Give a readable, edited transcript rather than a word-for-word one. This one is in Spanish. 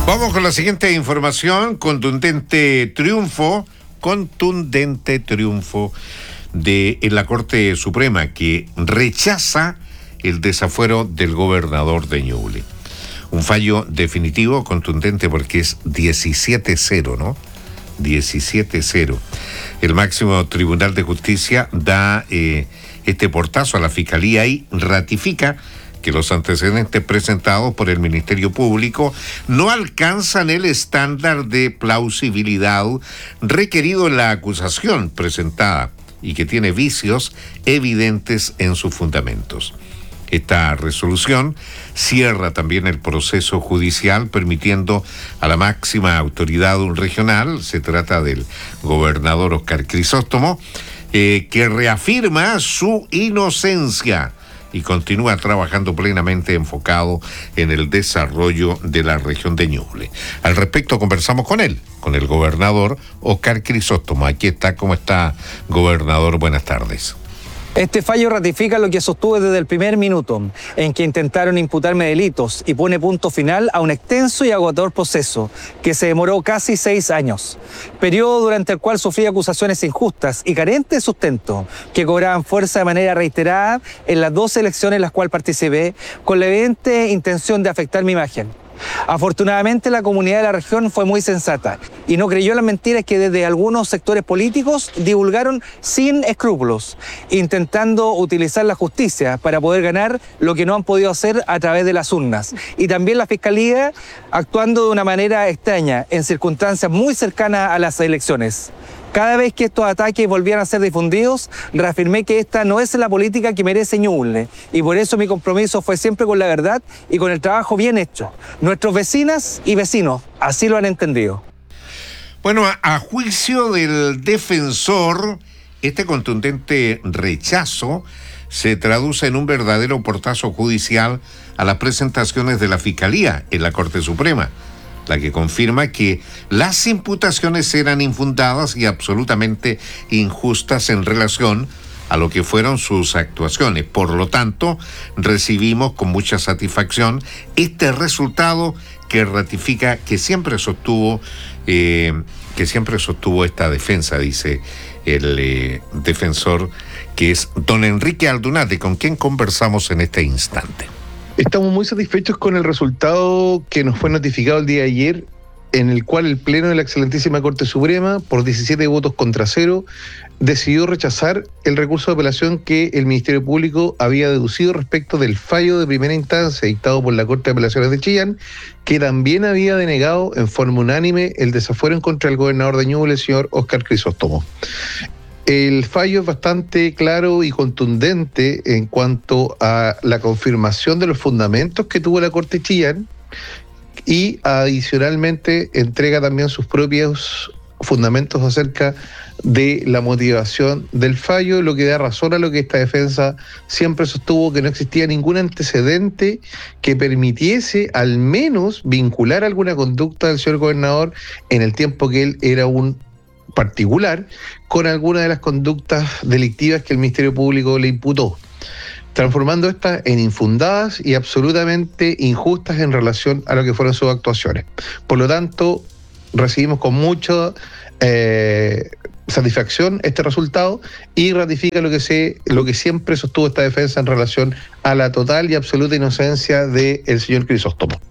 Vamos con la siguiente información. Contundente triunfo en la Corte Suprema, que rechaza el desafuero del gobernador de Ñuble. Un fallo definitivo, contundente, porque es 17-0, ¿no? 17-0. El máximo Tribunal de Justicia da este portazo a la Fiscalía y ratifica que los antecedentes presentados por el Ministerio Público no alcanzan el estándar de plausibilidad requerido en la acusación presentada y que tiene vicios evidentes en sus fundamentos. Esta resolución cierra también el proceso judicial, permitiendo a la máxima autoridad regional, se trata del gobernador Óscar Crisóstomo, que reafirma su inocencia y continúa trabajando plenamente enfocado en el desarrollo de la región de Ñuble. Al respecto conversamos con él, con el gobernador Óscar Crisóstomo. Aquí está, ¿cómo está, gobernador? Buenas tardes. Este fallo ratifica lo que sostuve desde el primer minuto, en que intentaron imputarme delitos, y pone punto final a un extenso y agotador proceso que se demoró casi 6 años. Periodo durante el cual sufrí acusaciones injustas y carentes de sustento, que cobraban fuerza de manera reiterada en las 2 elecciones en las cuales participé, con la evidente intención de afectar mi imagen. Afortunadamente, la comunidad de la región fue muy sensata y no creyó las mentiras que desde algunos sectores políticos divulgaron sin escrúpulos, intentando utilizar la justicia para poder ganar lo que no han podido hacer a través de las urnas. Y también la Fiscalía actuando de una manera extraña en circunstancias muy cercanas a las elecciones. Cada vez que estos ataques volvían a ser difundidos, reafirmé que esta no es la política que merece Ñuble, y por eso mi compromiso fue siempre con la verdad y con el trabajo bien hecho. Nuestros vecinas y vecinos así lo han entendido. Bueno, a juicio del defensor, este contundente rechazo se traduce en un verdadero portazo judicial a las presentaciones de la Fiscalía en la Corte Suprema, la que confirma que las imputaciones eran infundadas y absolutamente injustas en relación a lo que fueron sus actuaciones. Por lo tanto, recibimos con mucha satisfacción este resultado que ratifica que siempre sostuvo esta defensa, dice el defensor, que es don Enrique Aldunate, con quien conversamos en este instante. Estamos muy satisfechos con el resultado que nos fue notificado el día de ayer, en el cual el Pleno de la Excelentísima Corte Suprema, por 17 votos contra 0, decidió rechazar el recurso de apelación que el Ministerio Público había deducido respecto del fallo de primera instancia dictado por la Corte de Apelaciones de Chillán, que también había denegado en forma unánime el desafuero en contra del gobernador de Ñuble, el señor Óscar Crisóstomo. El fallo es bastante claro y contundente en cuanto a la confirmación de los fundamentos que tuvo la Corte Chillán, y adicionalmente entrega también sus propios fundamentos acerca de la motivación del fallo, lo que da razón a lo que esta defensa siempre sostuvo, que no existía ningún antecedente que permitiese al menos vincular alguna conducta del señor gobernador en el tiempo que él era un particular con alguna de las conductas delictivas que el Ministerio Público le imputó, transformando estas en infundadas y absolutamente injustas en relación a lo que fueron sus actuaciones. Por lo tanto, recibimos con mucha satisfacción este resultado y ratifica lo que siempre sostuvo esta defensa en relación a la total y absoluta inocencia del señor Crisóstomo.